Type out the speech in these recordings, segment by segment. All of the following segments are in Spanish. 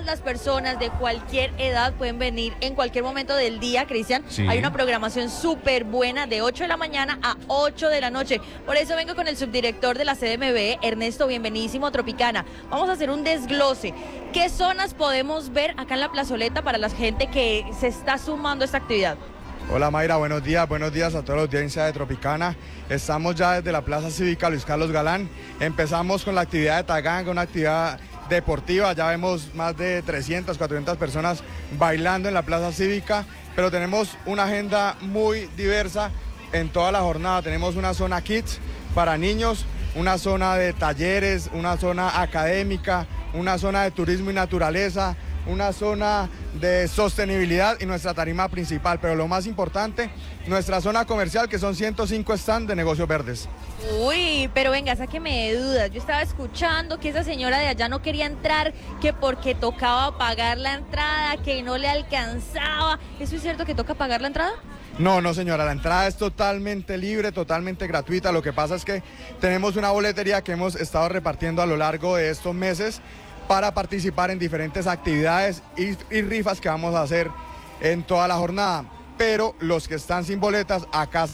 todas las personas de cualquier edad pueden venir en cualquier momento del día, Cristian. Sí. Hay una programación súper buena de 8 de la mañana a 8 de la noche. Por eso vengo con el subdirector de la CDMV, Ernesto, bienvenidísimo a Tropicana. Vamos a hacer un desglose. ¿Qué zonas podemos ver acá en la plazoleta para la gente que se está sumando a esta actividad? Hola Mayra, buenos días a toda la audiencia de Tropicana. Estamos ya desde la Plaza Cívica Luis Carlos Galán. Empezamos con la actividad de Taganga, una actividad deportiva. Ya vemos más de 300, 400 personas bailando en la Plaza Cívica, pero tenemos una agenda muy diversa en toda la jornada. Tenemos una zona kids para niños, una zona de talleres, una zona académica, una zona de turismo y naturaleza, una zona de sostenibilidad y nuestra tarima principal, pero lo más importante, nuestra zona comercial, que son 105 stands de negocios verdes. Uy, pero venga, sáqueme de dudas. Yo estaba escuchando que esa señora de allá no quería entrar, que porque tocaba pagar la entrada, que no le alcanzaba. ¿Eso es cierto que toca pagar la entrada? No señora, la entrada es totalmente libre, totalmente gratuita. Lo que pasa es que tenemos una boletería que hemos estado repartiendo a lo largo de estos meses para participar en diferentes actividades y rifas que vamos a hacer en toda la jornada. Pero los que están sin boletas, acá...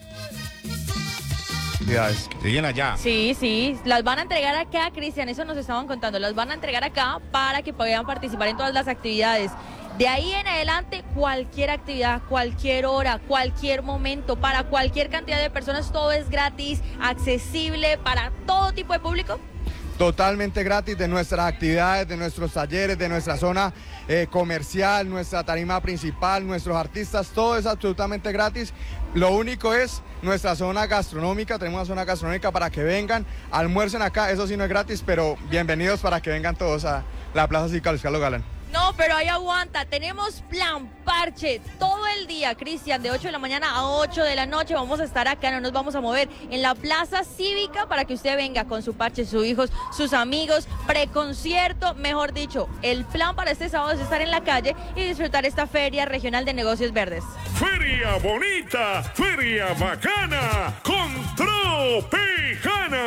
Siguen allá. Sí, las van a entregar acá, Cristian, eso nos estaban contando, las van a entregar acá para que puedan participar en todas las actividades. De ahí en adelante, cualquier actividad, cualquier hora, cualquier momento, para cualquier cantidad de personas, todo es gratis, accesible para todo tipo de público. Totalmente gratis, de nuestras actividades, de nuestros talleres, de nuestra zona comercial, nuestra tarima principal, nuestros artistas, todo es absolutamente gratis. Lo único es nuestra zona gastronómica, tenemos una zona gastronómica para que vengan, almuercen acá, eso sí no es gratis, pero bienvenidos para que vengan todos a la Plaza Cívica Luis Carlos Galán. No, pero ahí aguanta, tenemos plan parche todo el día, Cristian, de 8 de la mañana a 8 de la noche. Vamos a estar acá, no nos vamos a mover, en la Plaza Cívica para que usted venga con su parche, sus hijos, sus amigos, preconcierto, mejor dicho. El plan para este sábado es estar en la calle y disfrutar esta Feria Regional de Negocios Verdes. Feria bonita, feria bacana, con Tropicana.